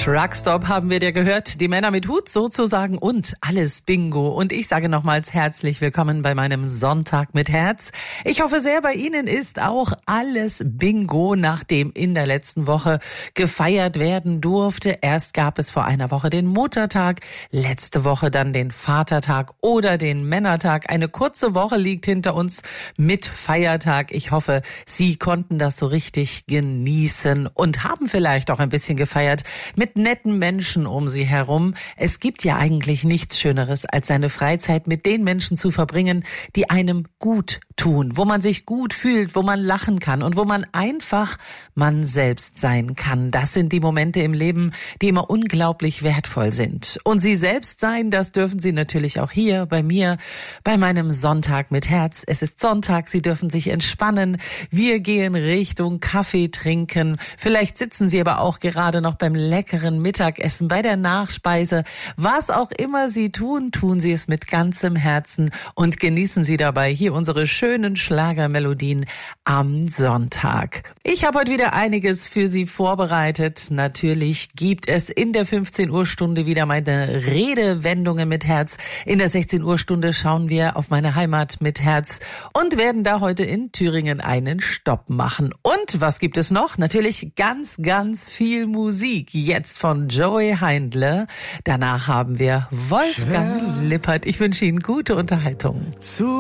Truckstop haben wir dir gehört, die Männer mit Hut sozusagen und alles Bingo. Und ich sage nochmals herzlich willkommen bei meinem Sonntag mit Herz. Ich hoffe sehr, bei Ihnen ist auch alles Bingo, nachdem in der letzten Woche gefeiert werden durfte. Erst gab es vor einer Woche den Muttertag, letzte Woche dann den Vatertag oder den Männertag. Eine kurze Woche liegt hinter uns mit Feiertag. Ich hoffe, Sie konnten das so richtig genießen und haben vielleicht auch ein bisschen gefeiert mit netten Menschen um Sie herum. Es gibt ja eigentlich nichts Schöneres, als seine Freizeit mit den Menschen zu verbringen, die einem gut tun, wo man sich gut fühlt, wo man lachen kann und wo man einfach man selbst sein kann. Das sind die Momente im Leben, die immer unglaublich wertvoll sind. Und Sie selbst sein, das dürfen Sie natürlich auch hier bei mir, bei meinem Sonntag mit Herz. Es ist Sonntag, Sie dürfen sich entspannen. Wir gehen Richtung Kaffee trinken. Vielleicht sitzen Sie aber auch gerade noch beim leckeren Mittagessen, bei der Nachspeise. Was auch immer Sie tun, tun Sie es mit ganzem Herzen und genießen Sie dabei hier unsere schönen Schlagermelodien am Sonntag. Ich habe heute wieder einiges für Sie vorbereitet. Natürlich gibt es in der 15 Uhr Stunde wieder meine Redewendungen mit Herz. In der 16 Uhr Stunde schauen wir auf meine Heimat mit Herz und werden da heute in Thüringen einen Stopp machen. Und was gibt es noch? Natürlich ganz, ganz viel Musik. Jetzt von Joey Heindle. Danach haben wir Wolfgang Lippert. Ich wünsche Ihnen gute Unterhaltung.